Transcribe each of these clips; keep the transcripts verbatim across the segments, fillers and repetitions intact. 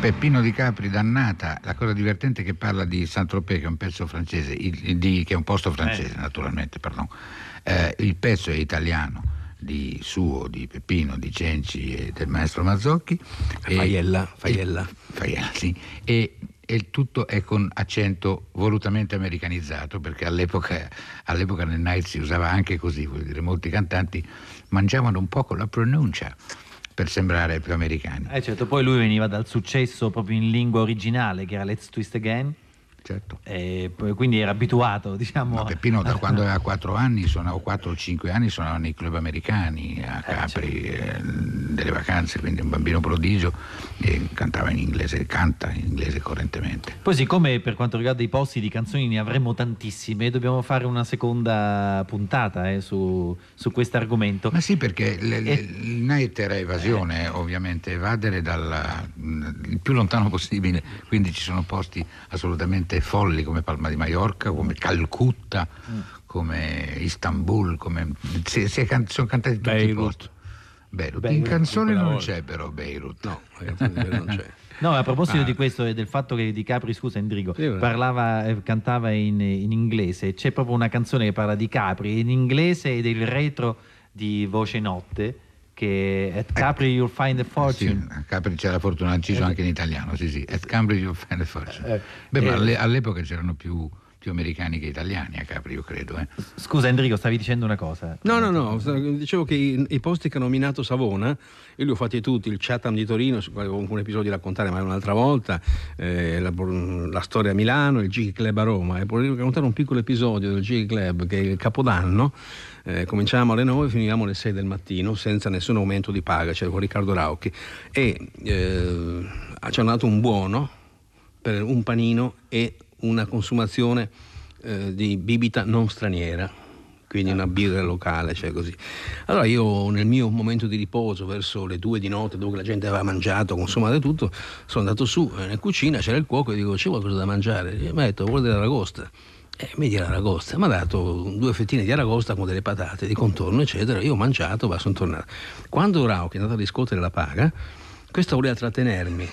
Peppino Di Capri, Dannata. La cosa divertente è che parla di Saint-Tropez, che è un pezzo francese, il, di, che è un posto francese, eh. naturalmente, pardon. Eh, il pezzo è italiano, di suo, di Peppino, di Cenci e del maestro Mazzocchi. Faiella, Faiella. Faiella, sì. E, e il tutto è con accento volutamente americanizzato, perché all'epoca, all'epoca nel night si usava anche così, vuol dire, molti cantanti mangiavano un po' con la pronuncia per sembrare più americani. Eh certo, poi lui veniva dal successo proprio in lingua originale, che era Let's Twist Again. Certo. E poi, quindi era abituato, diciamo. Ma Peppino da quando aveva quattro anni, suonava quattro o cinque anni, suonava nei club americani a Capri, eh, certo. eh, delle vacanze, quindi un bambino prodigio, e cantava in inglese, canta in inglese correntemente. Poi, siccome per quanto riguarda i posti di canzoni ne avremo tantissime, dobbiamo fare una seconda puntata eh, su, su questo argomento. Ma sì, perché le, le, e... il night era evasione, eh. ovviamente, evadere dal il più lontano possibile, quindi ci sono posti assolutamente folli come Palma di Maiorca, come Calcutta, mm. come Istanbul, come si, si è can... sono cantati tutti i posti. Beirut. Beirut. In canzone non volta. C'è però Beirut. No, non c'è. No, a proposito ah. di questo e del fatto che Di Capri, scusa Endrigo, sì, parlava, eh, cantava in, in inglese, c'è proprio una canzone che parla di Capri in inglese e del retro di Voce Notte, che at Capri you'll find a fortune. Sì, a Capri c'è la fortuna, inciso anche in italiano, sì sì, at Cambridge you'll find a fortune. Beh, ma alle, all'epoca c'erano più, più americani che italiani a Capri, io credo. Eh. Scusa Enrico, stavi dicendo una cosa? No, no, no, dicevo che i, i posti che ha nominato Savona, io li ho fatti tutti, il Chatham di Torino, su quale avevo un episodio da raccontare ma un'altra volta, eh, la, la storia a Milano, il Gig Club a Roma, e volevo raccontare un piccolo episodio del Gig Club, che è il Capodanno. Eh, cominciamo alle nove e finivamo alle sei del mattino senza nessun aumento di paga, c'era con Riccardo Rauchi, e eh, ci hanno dato un buono per un panino e una consumazione eh, di bibita non straniera, quindi una birra locale, cioè così. Allora io nel mio momento di riposo verso le due di notte, dopo che la gente aveva mangiato, consumato tutto, sono andato su in cucina, c'era il cuoco e dico c'è qualcosa da mangiare? E mi ha detto vuole dell'aragosta. E mi dice l'aragosta, mi ha dato due fettine di aragosta con delle patate di contorno eccetera, io ho mangiato, ma sono tornato. Quando Rauchi è andato a riscuotere la paga, questo voleva trattenermi.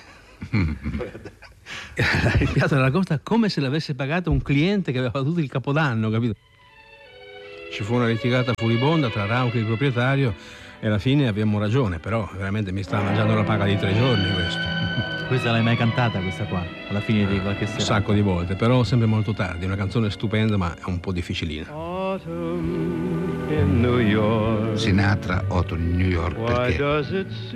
Il piatto dell'aragosta come se l'avesse pagato un cliente che aveva fatto tutto il Capodanno, capito? Ci fu una litigata furibonda tra Rauchi e il proprietario e alla fine abbiamo ragione, però veramente mi stava mangiando la paga di tre giorni questo. Questa l'hai mai cantata questa qua? Alla fine di qualche sera? Un sacco di volte, però sempre molto tardi, una canzone stupenda ma è un po' difficilina. Sinatra, Autumn in New York, perché